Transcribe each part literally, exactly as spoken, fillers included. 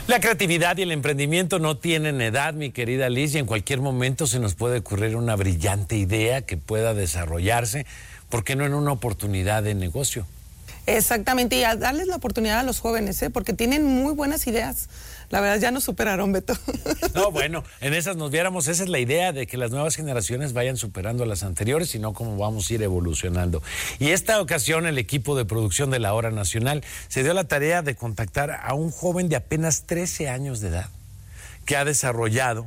La creatividad y el emprendimiento no tienen edad, mi querida Liz, y en cualquier momento se nos puede ocurrir una brillante idea que pueda desarrollarse, ¿por qué no en una oportunidad de negocio? Exactamente, y a darles la oportunidad a los jóvenes, ¿eh? Porque tienen muy buenas ideas. La verdad, ya nos superaron, Beto. No, bueno, en esas nos viéramos, esa es la idea, de que las nuevas generaciones vayan superando a las anteriores, sino cómo vamos a ir evolucionando. Y esta ocasión el equipo de producción de La Hora Nacional se dio la tarea de contactar a un joven de apenas trece años de edad, que ha desarrollado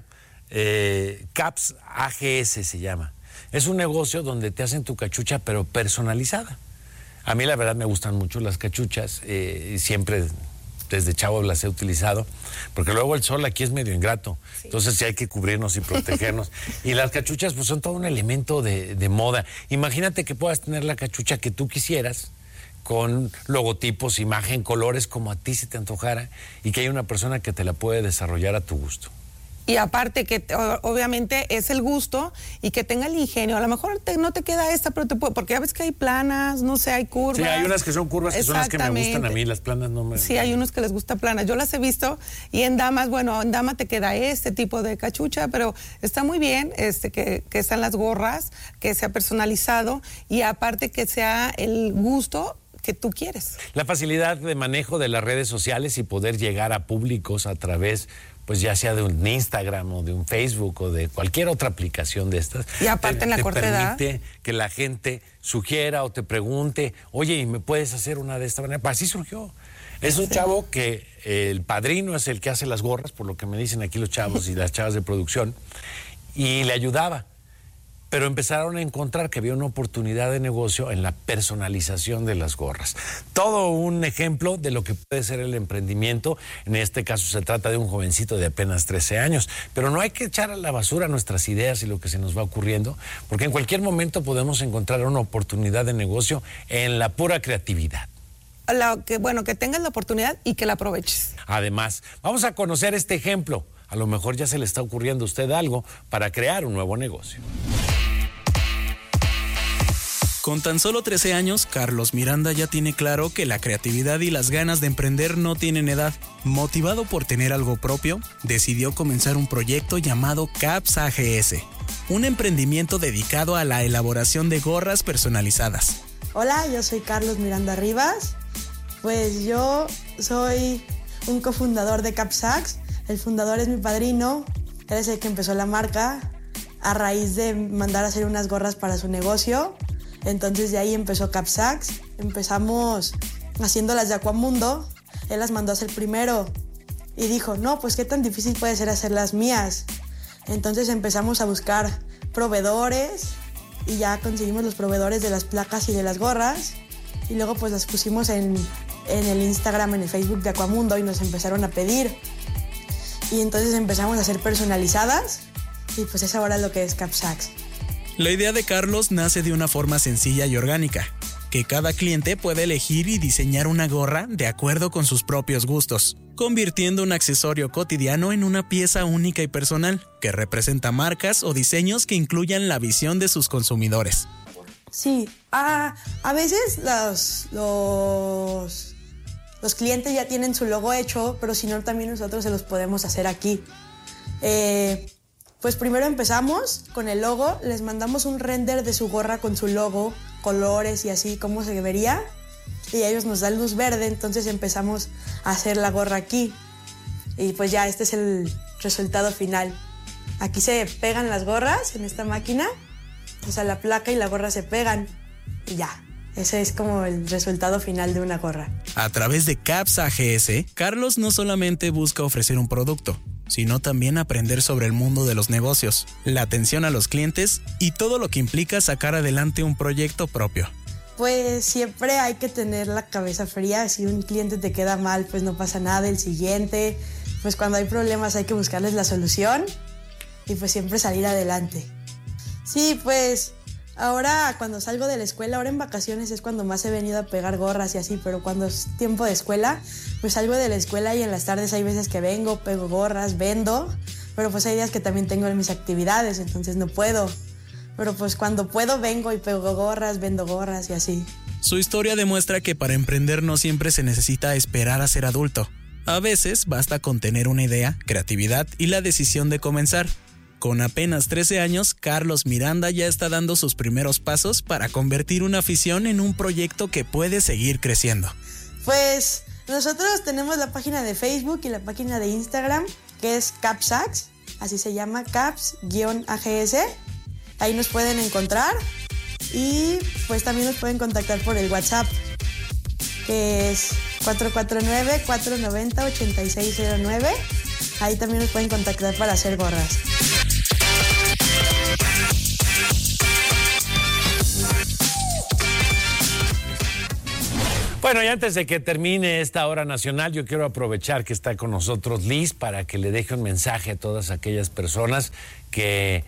eh, Caps A G S, se llama. Es un negocio donde te hacen tu cachucha, pero personalizada. A mí la verdad me gustan mucho las cachuchas, eh, y siempre desde chavo las he utilizado, porque luego el sol aquí es medio ingrato, sí. Entonces sí hay que cubrirnos y protegernos. Y las cachuchas pues son todo un elemento de, de moda. Imagínate que puedas tener la cachucha que tú quisieras, con logotipos, imagen, colores, como a ti se te antojara, y que hay una persona que te la puede desarrollar a tu gusto. Y aparte que obviamente es el gusto y que tenga el ingenio. A lo mejor te, no te queda esta, pero te puede, porque ya ves que hay planas, no sé, hay curvas. Sí, hay unas que son curvas que son las que me gustan a mí, las planas no me... Sí, hay unos que les gusta planas. Yo las he visto y en damas, bueno, en dama te queda este tipo de cachucha, pero está muy bien este que, que sean las gorras, que sea personalizado y aparte que sea el gusto que tú quieres. La facilidad de manejo de las redes sociales y poder llegar a públicos a través, pues ya sea de un Instagram o de un Facebook o de cualquier otra aplicación de estas. Y aparte te, en la te corta edad. Permite que la gente sugiera o te pregunte, oye, ¿y me puedes hacer una de esta manera? Pues así surgió. Es un sí. chavo que eh, el padrino es el que hace las gorras, por lo que me dicen aquí los chavos y las chavas de producción, y le ayudaba. Pero empezaron a encontrar que había una oportunidad de negocio en la personalización de las gorras. Todo un ejemplo de lo que puede ser el emprendimiento. En este caso se trata de un jovencito de apenas trece años. Pero no hay que echar a la basura nuestras ideas y lo que se nos va ocurriendo, porque en cualquier momento podemos encontrar una oportunidad de negocio en la pura creatividad. La, que, bueno, que tengas la oportunidad y que la aproveches. Además, vamos a conocer este ejemplo. A lo mejor ya se le está ocurriendo a usted algo para crear un nuevo negocio. Con tan solo trece años, Carlos Miranda ya tiene claro que la creatividad y las ganas de emprender no tienen edad. Motivado por tener algo propio, decidió comenzar un proyecto llamado Caps A G S, un emprendimiento dedicado a la elaboración de gorras personalizadas. Hola, yo soy Carlos Miranda Rivas. Pues yo soy un cofundador de Caps A G S. El fundador es mi padrino, él es el que empezó la marca a raíz de mandar a hacer unas gorras para su negocio. Entonces de ahí empezó Caps A G S. Empezamos haciendo las de Aquamundo. Él las mandó a hacer primero y dijo, no, pues qué tan difícil puede ser hacer las mías. Entonces empezamos a buscar proveedores y ya conseguimos los proveedores de las placas y de las gorras. Y luego pues las pusimos en, en el Instagram, en el Facebook de Aquamundo y nos empezaron a pedir. Y entonces empezamos a hacer personalizadas y pues es ahora lo que es Caps A G S. La idea de Carlos nace de una forma sencilla y orgánica, que cada cliente puede elegir y diseñar una gorra de acuerdo con sus propios gustos, convirtiendo un accesorio cotidiano en una pieza única y personal, que representa marcas o diseños que incluyan la visión de sus consumidores. Sí, a, a veces los, los, los clientes ya tienen su logo hecho, pero si no también nosotros se los podemos hacer aquí. Eh... Pues primero empezamos con el logo, les mandamos un render de su gorra con su logo, colores y así, cómo se vería. Y ellos nos dan luz verde, entonces empezamos a hacer la gorra aquí. Y pues ya, este es el resultado final. Aquí se pegan las gorras en esta máquina, o sea, la placa y la gorra se pegan y ya. Ese es como el resultado final de una gorra. A través de Caps A G S, Carlos no solamente busca ofrecer un producto, sino también aprender sobre el mundo de los negocios, la atención a los clientes y todo lo que implica sacar adelante un proyecto propio. Pues siempre hay que tener la cabeza fría. Si un cliente te queda mal, pues no pasa nada. El siguiente, pues cuando hay problemas hay que buscarles la solución y pues siempre salir adelante. Sí, pues ahora cuando salgo de la escuela, ahora en vacaciones es cuando más he venido a pegar gorras y así, pero cuando es tiempo de escuela, pues salgo de la escuela y en las tardes hay veces que vengo, pego gorras, vendo, pero pues hay días que también tengo mis actividades, entonces no puedo. Pero pues cuando puedo vengo y pego gorras, vendo gorras y así. Su historia demuestra que para emprender no siempre se necesita esperar a ser adulto. A veces basta con tener una idea, creatividad y la decisión de comenzar. Con apenas trece años, Carlos Miranda ya está dando sus primeros pasos para convertir una afición en un proyecto que puede seguir creciendo. Pues nosotros tenemos la página de Facebook y la página de Instagram, que es CapSax, así se llama, caps-A G S. Ahí nos pueden encontrar y pues también nos pueden contactar por el WhatsApp, que es cuatro cuatro nueve, cuatro nueve cero, ocho seis cero nueve. Ahí también nos pueden contactar para hacer gorras. Bueno, y antes de que termine esta hora nacional, yo quiero aprovechar que está con nosotros Liz para que le deje un mensaje a todas aquellas personas que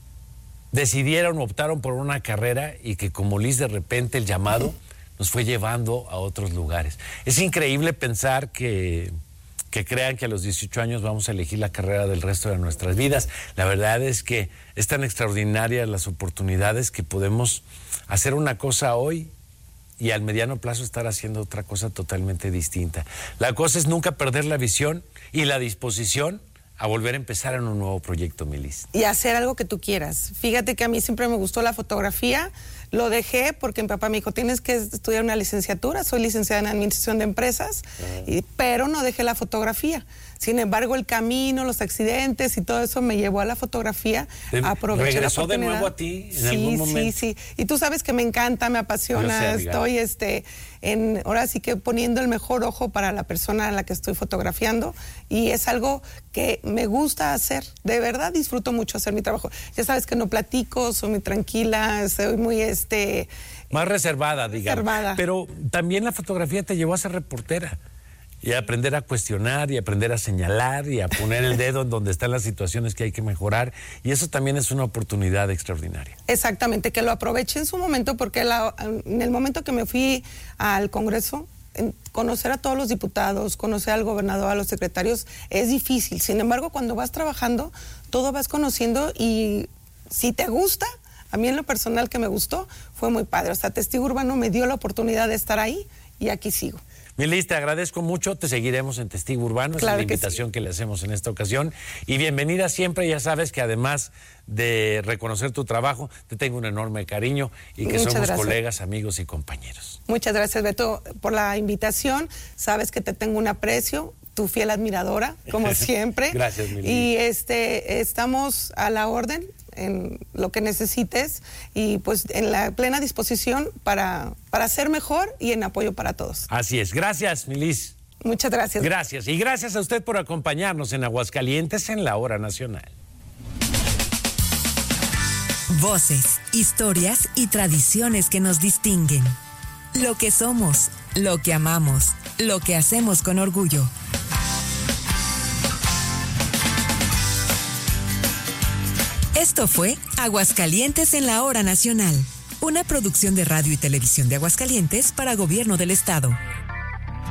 decidieron, optaron por una carrera y que como Liz de repente el llamado nos fue llevando a otros lugares. Es increíble pensar que, que crean que a los dieciocho años vamos a elegir la carrera del resto de nuestras vidas. La verdad es que es tan extraordinaria las oportunidades que podemos hacer una cosa hoy y al mediano plazo estar haciendo otra cosa totalmente distinta. La cosa es nunca perder la visión y la disposición a volver a empezar en un nuevo proyecto, Milis. Y hacer algo que tú quieras. Fíjate que a mí siempre me gustó la fotografía, lo dejé porque mi papá me dijo, tienes que estudiar una licenciatura, soy licenciada en Administración de Empresas, uh-huh. y, pero no dejé la fotografía. Sin embargo, el camino, los accidentes y todo eso me llevó a la fotografía. Aproveché ¿Regresó la oportunidad. de nuevo a ti en sí, algún momento? Sí, sí, y tú sabes que me encanta, me apasiona, sé, estoy este, en, ahora sí que poniendo el mejor ojo para la persona a la que estoy fotografiando y es algo que me gusta hacer, de verdad disfruto mucho hacer mi trabajo. Ya sabes que no platico, soy muy tranquila, soy muy este... Más reservada, digamos. Reservada. Pero también la fotografía te llevó a ser reportera. Y a aprender a cuestionar, y aprender a señalar, y a poner el dedo en donde están las situaciones que hay que mejorar. Y eso también es una oportunidad extraordinaria. Exactamente, que lo aproveche en su momento, porque la, en el momento que me fui al Congreso, en conocer a todos los diputados, conocer al gobernador, a los secretarios, es difícil. Sin embargo, cuando vas trabajando, todo vas conociendo y si te gusta, a mí en lo personal que me gustó, fue muy padre. O sea, Testigo Urbano me dio la oportunidad de estar ahí y aquí sigo. Milis, te agradezco mucho, te seguiremos en Testigo Urbano, claro, es la invitación que, sí. que le hacemos en esta ocasión. Y bienvenida siempre, ya sabes que además de reconocer tu trabajo, te tengo un enorme cariño y que Muchas somos gracias. colegas, amigos y compañeros. Muchas gracias, Beto, por la invitación. Sabes que te tengo un aprecio, tu fiel admiradora, como siempre. Gracias, Milis. Y este, estamos a la orden en lo que necesites y pues en la plena disposición para, para ser mejor y en apoyo para todos. Así es. Gracias, Milis. Muchas gracias. Gracias. Y gracias a usted por acompañarnos en Aguascalientes en la Hora Nacional. Voces, historias y tradiciones que nos distinguen. Lo que somos, lo que amamos, lo que hacemos con orgullo. Esto fue Aguascalientes en la Hora Nacional, una producción de Radio y Televisión de Aguascalientes para Gobierno del Estado.